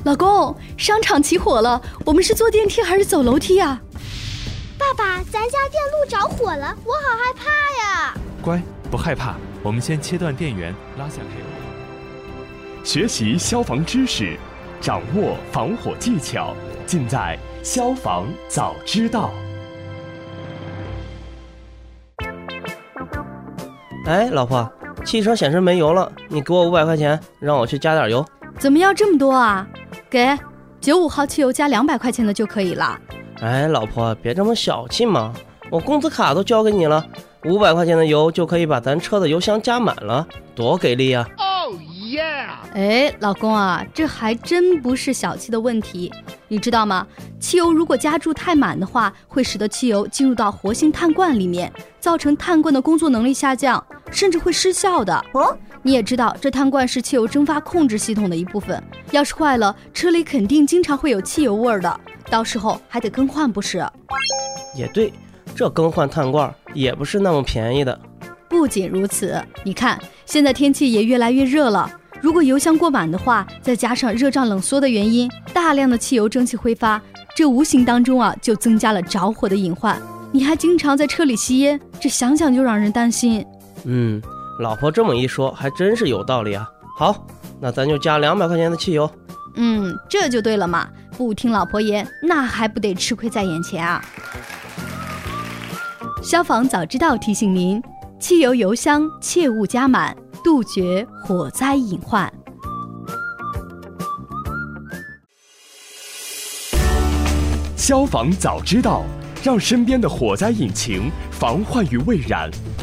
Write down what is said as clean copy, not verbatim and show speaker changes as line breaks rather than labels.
老公，商场起火了，我们是坐电梯还是走楼梯啊？
爸爸，咱家电路着火了，我好害怕呀！
乖，不害怕，我们先切断电源，拉下开关。学习消防知识，掌握防火技巧，尽在消防早知道。
哎，老婆，汽车显示没油了，你给我500块钱，让我去加点油。
怎么要这么多啊？给，95号汽油加200块钱的就可以了。
哎，老婆，别这么小气嘛，我工资卡都交给你了，500块钱的油就可以把咱车的油箱加满了，多给力啊！
哎，老公啊，这还真不是小气的问题，你知道吗？汽油如果加注太满的话，会使得汽油进入到活性碳罐里面，造成碳罐的工作能力下降，甚至会失效的。你也知道，这碳罐是汽油蒸发控制系统的一部分，要是坏了，车里肯定经常会有汽油味的，到时候还得更换，不是？
也对，这更换碳罐也不是那么便宜的。
不仅如此，你看，现在天气也越来越热了，如果油箱过满的话，再加上热胀冷缩的原因，大量的汽油蒸汽挥发，这无形当中啊就增加了着火的隐患。你还经常在车里吸烟，这想想就让人担心。
老婆这么一说还真是有道理啊。好，那咱就加200块钱的汽油。
这就对了嘛，不听老婆言，那还不得吃亏在眼前啊。消防早知道提醒您，汽油油箱切勿加满，杜绝火灾隐患。
消防早知道，让身边的火灾引擎防患于未然。